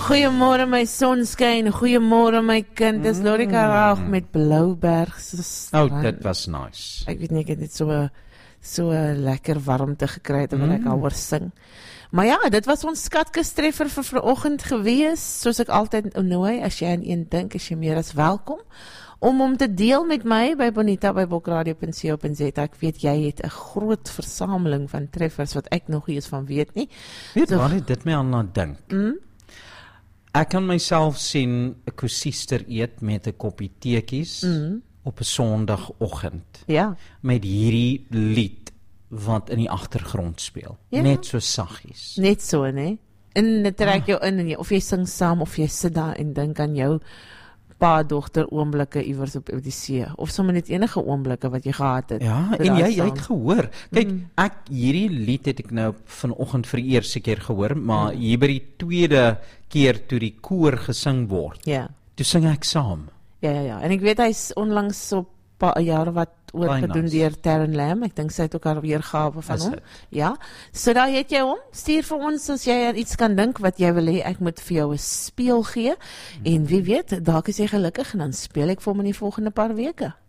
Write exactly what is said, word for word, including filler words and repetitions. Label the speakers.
Speaker 1: Goeiemôre my sonskyn, goeiemôre my kind, dis Lorika Raag met Blouberg se strand.
Speaker 2: Oh, dit was nice.
Speaker 1: Ek weet nie, ek het net so so lekker warmte gekry terwyl ek daaroor sing. Maar ja, dit was ons skatkistreffer vir vanoggend gewees, soos ek altyd nooi, as jy aan een dink, is jy meer as welkom, om om te deel met my by Bonita by bokradio punt co punt za. Ek weet, jy het 'n groot versameling van treffers, wat ek nog nie eens van weet nie.
Speaker 2: Weet so, waar het dit my aan laat dink?
Speaker 1: Mm?
Speaker 2: Ek kan myself sien 'n koesister eet met 'n koppie teekies mm. op 'n Sondagoggend,
Speaker 1: ja.
Speaker 2: met hierdie lied, wat in die agtergrond speel, ja. net so saggies.
Speaker 1: Net so, né? En dit trek jou in, en jy, of jy sing saam, of jy sit daar en dink aan jou pa, dogter, oomblikke iewers op die see, of sommer net enige oomblikke wat jy gehad het.
Speaker 2: Ja, en jy, jy het gehoor, kyk, mm. ek, hierdie lied het ek nou vanoggend vir die eerste keer gehoor, maar mm. hier by die tweede keer toe die koor gesing word,
Speaker 1: ja. toe
Speaker 2: sing ek saam.
Speaker 1: Ja, ja, ja, en ek weet hy is onlangs op 'n jaar wat oorgedoen deur Taryn Lam. Ek dink sy het ook haar weergawe van hom. Ja, so daar het jy hom. Stuur vir ons as jy aan iets kan dink wat jy wil hê ek moet vir jou 'n speel gee. En wie weet, dalk is jy gelukkig en dan speel ek vir hom in die volgende paar weke.